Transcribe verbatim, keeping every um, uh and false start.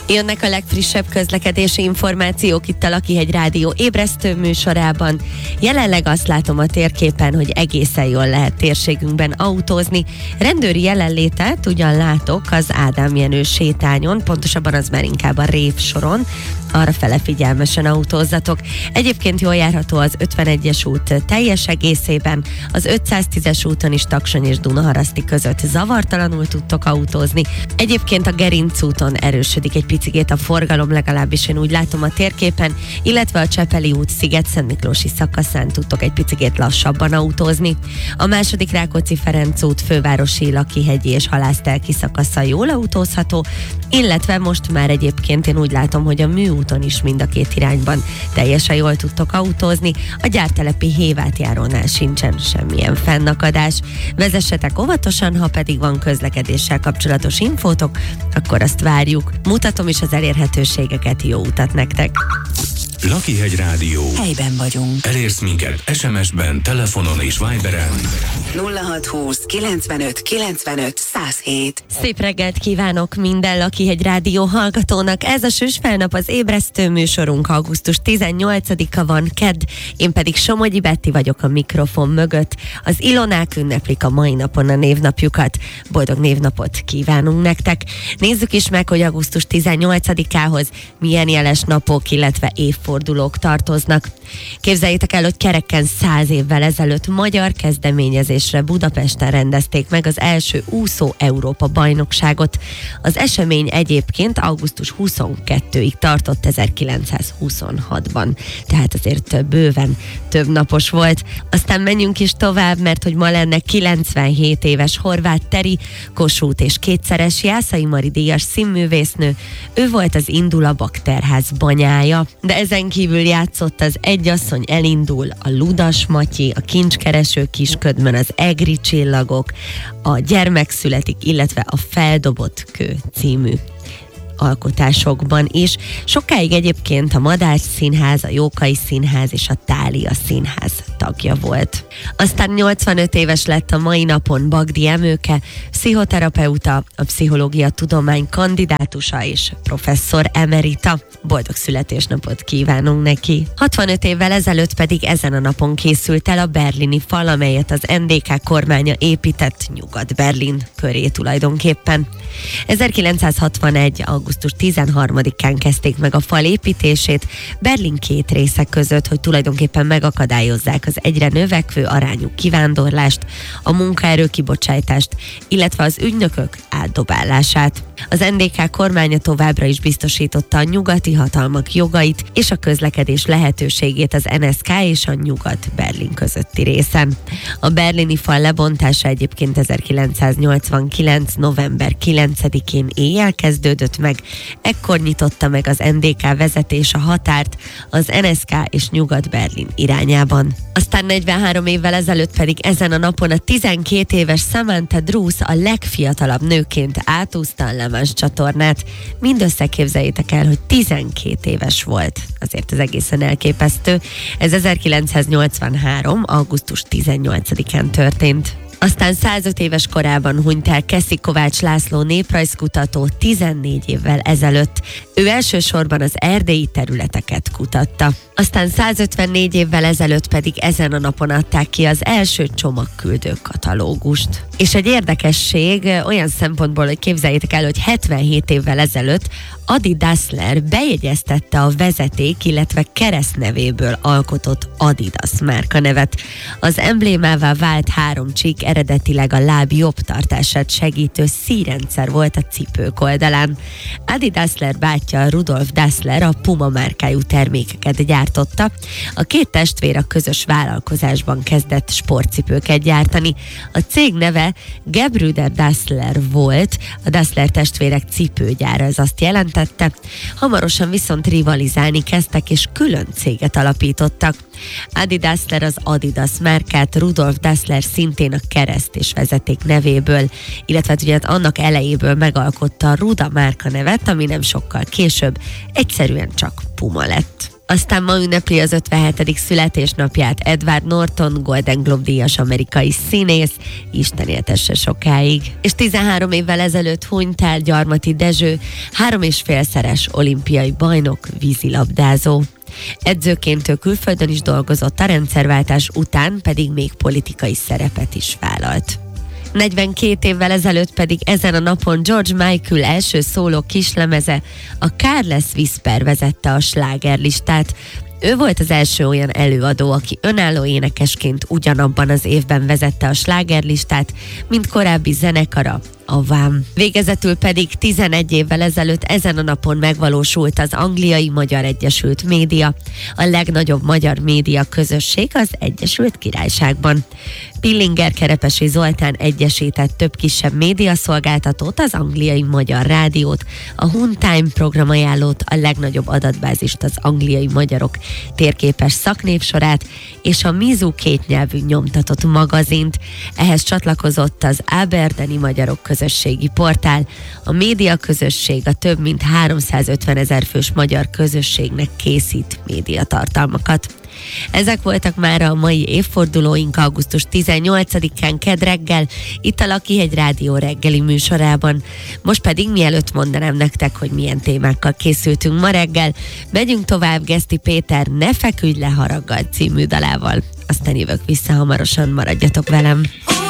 Jönnek a legfrissebb közlekedési információk itt a Lakihegy Rádió ébresztő műsorában. Jelenleg azt látom a térképen, hogy egészen jól lehet térségünkben autózni. Rendőri jelenlétet ugyan látok az Ádám Jenő sétányon, pontosabban az már inkább a Rév soron. Arra fele figyelmesen autózzatok. Egyébként jól járható az ötvenegyes út teljes egészében, az ötszáztízes úton is Taksony és Dunaharaszti között zavartalanul tudtok autózni. Egyébként a Gerinc úton erősödik egy picikét a forgalom, legalábbis én úgy látom a térképen, illetve a Csepeli út Sziget-Szentmiklósi szakaszán tudtok egy picikét lassabban autózni. A második Rákóczi-Ferenc út fővárosi, Lakihegyi és Halásztelki szakasza jól autózható, illetve most már egyébként én úgy látom, hogy a Műúton is mind a két irányban teljesen jól tudtok autózni. A gyártelepi Hévátjárónál sincsen semmilyen fennakadás. Vezessetek óvatosan, ha pedig van közlekedéssel kapcsolatos infótok, akkor azt várjuk. Mutatom is az elérhetőségeket, jó utat nektek! Lakihegy Rádió. Helyben vagyunk. Elérsz minket es em es-ben, telefonon és Viberen. nulla hat húsz kilencvenöt kilencvenöt száz hét. Szép reggelt kívánok minden Lakihegy Rádió hallgatónak. Ez a Süsfelnap, az ébresztő műsorunk. Augusztus tizennyolcadika van, kedd. Én pedig Somogyi Betti vagyok a mikrofon mögött. Az Ilonák ünneplik a mai napon a névnapjukat. Boldog névnapot kívánunk nektek. Nézzük is meg, hogy augusztus tizennyolcadikához milyen jeles napok, illetve évfordulók tartoznak. Képzeljétek el, hogy kereken száz évvel ezelőtt magyar kezdeményezésre Budapesten rendezték meg az első úszó Európa bajnokságot. Az esemény egyébként augusztus huszonkettedikéig tartott ezerkilencszázhuszonhatban, tehát azért bőven több napos volt. Aztán menjünk is tovább, mert hogy ma lenne kilencvenhét éves Horváth Teri, Kossuth és kétszeres Jászai Mari díjas színművésznő. Ő volt az Indul a Bakterház banyája, de ezen kívül játszott az Egy asszony elindul, a Ludas Matyi, a Kincskereső kisködmön, az Egri csillagok, a Gyermek születik, illetve a Feldobott kő című alkotásokban is. Sokáig egyébként a Madách Színház, a Jókai Színház és a Thália Színház tagja volt. Aztán nyolcvanöt éves lett a mai napon Bagdi Emőke, pszichoterapeuta, a pszichológia tudomány kandidátusa és professzor emerita. Boldog születésnapot kívánunk neki. hatvanöt évvel ezelőtt pedig ezen a napon készült el a berlini fal, amelyet az en dé ká kormánya épített Nyugat-Berlin köré tulajdonképpen. ezerkilencszázhatvanegy. augusztus tizenharmadikán kezdték meg a fal építését Berlin két része között, hogy tulajdonképpen megakadályozzák az egyre növekvő arányú kivándorlást, a munkaerő kibocsátást, illetve az ügynökök átdobálását. Az en dé ká kormánya továbbra is biztosította a nyugati hatalmak jogait és a közlekedés lehetőségét az en es ká és a Nyugat-Berlin közötti részen. A berlini fal lebontása egyébként ezerkilencszáznyolcvankilenc. november kilencedikén éjjel kezdődött meg, ekkor nyitotta meg az en dé ká vezetés a határt az en es ká és Nyugat-Berlin irányában. Aztán negyvenhárom évvel ezelőtt pedig ezen a napon a tizenkét éves Samantha Druce a legfiatalabb nőként átúszta a Le Mans csatornát. Mindössze képzeljétek el, hogy tizenkét éves volt. Azért ez egészen elképesztő. Ez ezerkilencszáznyolcvanhárom. augusztus tizennyolcadikán történt. Aztán százöt éves korában hunyt el Keszi Kovács László néprajzkutató tizennégy évvel ezelőtt. Ő elsősorban az erdélyi területeket kutatta. Aztán százötvennégy évvel ezelőtt pedig ezen a napon adták ki az első csomagküldő katalógust. És egy érdekesség olyan szempontból, hogy képzeljétek el, hogy hetvenhét évvel ezelőtt Adi Dassler bejegyeztette a vezeték, illetve keresztnevéből alkotott Adidas márkanevet. Az emblémává vált három csík eredetileg a láb jobb tartását segítő szíjrendszer volt a cipők oldalán. Adi Dassler bátyja Rudolf Dassler a Puma márkájú termékeket gyártotta. A két testvér a közös vállalkozásban kezdett sportcipőket gyártani. A cég neve Gebrüder Dassler volt, a Dassler testvérek cipőgyára, ez azt jelentette. Hamarosan viszont rivalizálni kezdtek, és külön céget alapítottak. Adi Dassler az Adidas márkát, Rudolf Dassler szintén a kereszt és vezeték nevéből, illetve ugye annak elejéből megalkotta a Ruda márka nevet, ami nem sokkal később egyszerűen csak Puma lett. Aztán ma ünnepli az ötvenhetedik születésnapját Edward Norton, Golden Globe díjas amerikai színész, Isten éltesse sokáig. És tizenhárom évvel ezelőtt hunyt el Gyarmati Dezső, három és félszeres olimpiai bajnok, vízilabdázó. Edzőként ő külföldön is dolgozott, a rendszerváltás után pedig még politikai szerepet is vállalt. negyvenkét évvel ezelőtt pedig ezen a napon George Michael első szóló kislemeze, a Careless Whisper vezette a slágerlistát. Ő volt az első olyan előadó, aki önálló énekesként ugyanabban az évben vezette a slágerlistát, mint korábbi zenekara, a Wham. Végezetül pedig tizenegy évvel ezelőtt ezen a napon megvalósult az Angliai Magyar Egyesült Média, a legnagyobb magyar média közösség az Egyesült Királyságban. Pillinger Kerepesi Zoltán egyesített több kisebb médiaszolgáltatót, az Angliai Magyar Rádiót, a Huntime programajánlót, a legnagyobb adatbázist, az angliai magyarok térképes szaknévsorát és a Mizu kétnyelvű nyomtatott magazint. Ehhez csatlakozott az Aberdeni Magyarok közösségi portál, a média közösség a több mint háromszázötven ezer fős magyar közösségnek készít médiatartalmakat. Ezek voltak már a mai évfordulóink augusztus tizennyolcadikán kedd reggel, itt a Lakihegy Rádió reggeli műsorában. Most pedig mielőtt mondanám nektek, hogy milyen témákkal készültünk ma reggel, megyünk tovább Geszti Péter Ne feküdj le haraggal című dalával. Aztán jövök vissza hamarosan, maradjatok velem.